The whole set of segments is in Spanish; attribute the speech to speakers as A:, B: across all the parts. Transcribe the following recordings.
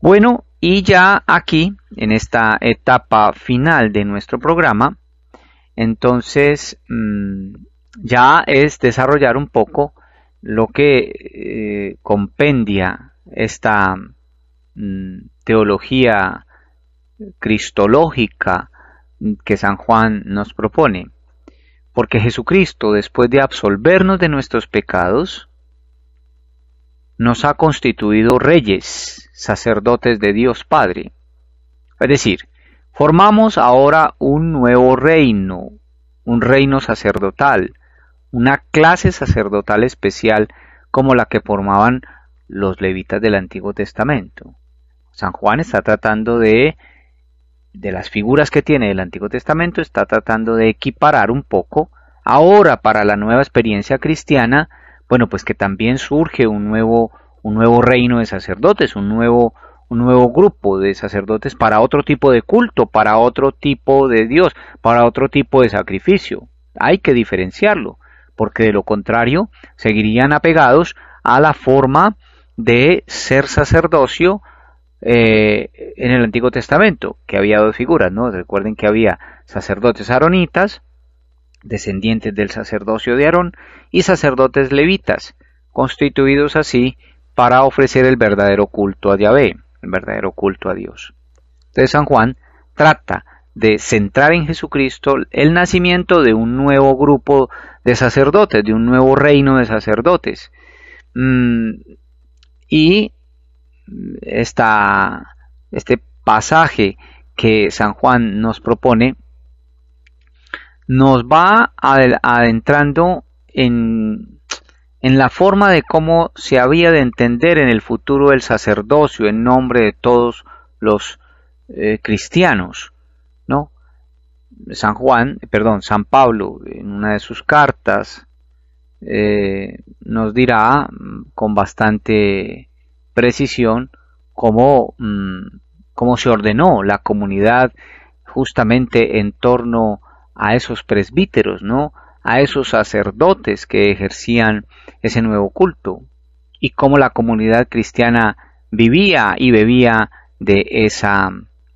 A: Bueno, y ya aquí, en esta etapa final de nuestro programa, entonces ya es desarrollar un poco lo que compendia esta teología cristológica que San Juan nos propone. Porque Jesucristo, después de absolvernos de nuestros pecados, nos ha constituido reyes, sacerdotes de Dios Padre. Es decir, formamos ahora un nuevo reino, un reino sacerdotal, una clase sacerdotal especial como la que formaban los levitas del Antiguo Testamento. San Juan está tratando de las figuras que tiene del Antiguo Testamento, está tratando de equiparar un poco, ahora para la nueva experiencia cristiana, bueno, pues que también surge un nuevo reino de sacerdotes, un nuevo grupo de sacerdotes para otro tipo de culto, para otro tipo de Dios, para otro tipo de sacrificio. Hay que diferenciarlo, porque de lo contrario seguirían apegados a la forma de ser sacerdocio en el Antiguo Testamento, que había dos figuras, ¿no? Recuerden que había sacerdotes aaronitas, descendientes del sacerdocio de Aarón, y sacerdotes levitas, constituidos así para ofrecer el verdadero culto a Yahvé, el verdadero culto a Dios. Entonces San Juan trata de centrar en Jesucristo el nacimiento de un nuevo grupo de sacerdotes, de un nuevo reino de sacerdotes. Y este pasaje que San Juan nos propone nos va adentrando en la forma de cómo se había de entender en el futuro el sacerdocio en nombre de todos los cristianos, ¿no? San Pablo, en una de sus cartas, nos dirá con bastante precisión cómo se ordenó la comunidad justamente en torno a esos presbíteros, ¿no? A esos sacerdotes que ejercían ese nuevo culto, y cómo la comunidad cristiana vivía y bebía de esa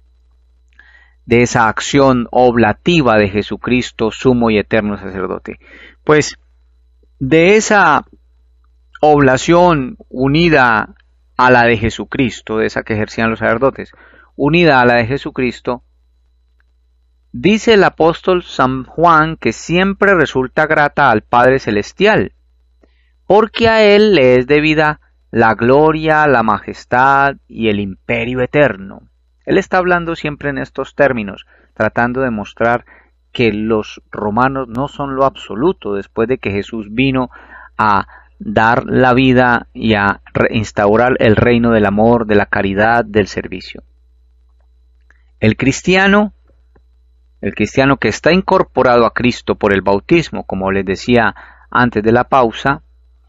A: acción oblativa de Jesucristo, sumo y eterno sacerdote. Pues de esa oblación unida a la de Jesucristo, de esa que ejercían los sacerdotes, unida a la de Jesucristo, dice el apóstol San Juan que siempre resulta grata al Padre Celestial, porque a Él le es debida la gloria, la majestad y el imperio eterno. Él está hablando siempre en estos términos, tratando de mostrar que los romanos no son lo absoluto después de que Jesús vino a dar la vida y a instaurar el reino del amor, de la caridad, del servicio. El cristiano que está incorporado a Cristo por el bautismo, como les decía antes de la pausa,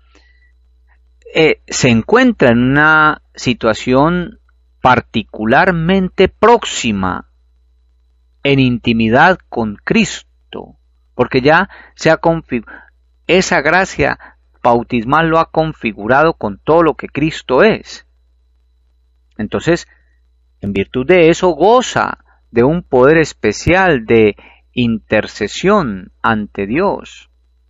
A: se encuentra en una situación particularmente próxima en intimidad con Cristo, porque ya esa gracia bautismal lo ha configurado con todo lo que Cristo es. Entonces, en virtud de eso, goza de un poder especial de intercesión ante Dios.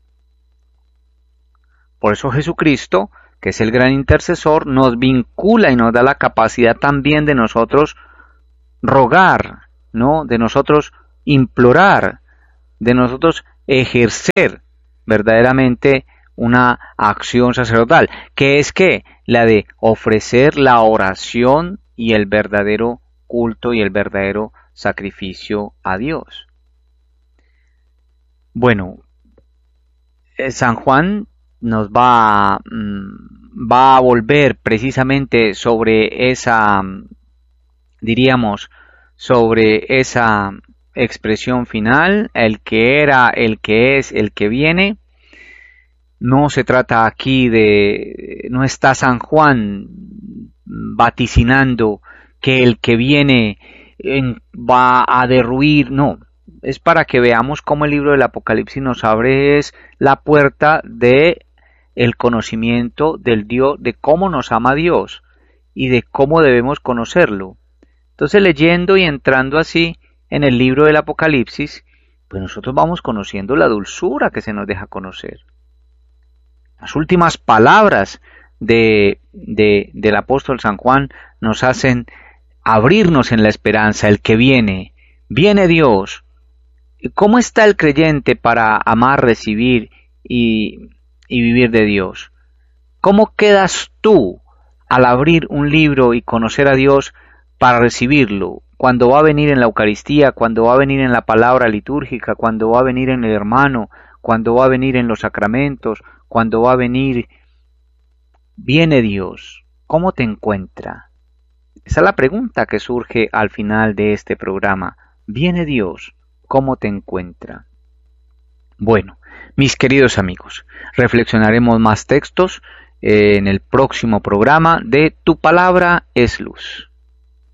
A: Por eso Jesucristo, que es el gran intercesor, nos vincula y nos da la capacidad también de nosotros rogar, ¿no? De nosotros implorar, de nosotros ejercer verdaderamente una acción sacerdotal, que es la de ofrecer la oración y el verdadero culto y el verdadero sacrificio a Dios. Bueno, San Juan nos va a volver precisamente sobre esa, sobre esa expresión final, el que era, el que es, el que viene. No se trata aquí no está San Juan vaticinando que el que viene va a derruir, no. Es para que veamos cómo el libro del Apocalipsis nos abre la puerta de el conocimiento del Dios, de cómo nos ama Dios, y de cómo debemos conocerlo. Entonces, leyendo y entrando así en el libro del Apocalipsis, pues nosotros vamos conociendo la dulzura que se nos deja conocer. Las últimas palabras del apóstol San Juan nos hacen abrirnos en la esperanza, el que viene, viene Dios. ¿Cómo está el creyente para amar, recibir y vivir de Dios? ¿Cómo quedas tú al abrir un libro y conocer a Dios para recibirlo? Cuando va a venir en la Eucaristía, cuando va a venir en la palabra litúrgica, cuando va a venir en el hermano, cuando va a venir en los sacramentos, cuando va a venir, viene Dios. ¿Cómo te encuentra? Esa es la pregunta que surge al final de este programa. ¿Viene Dios? ¿Cómo te encuentra? Bueno, mis queridos amigos, reflexionaremos más textos en el próximo programa de Tu Palabra es Luz.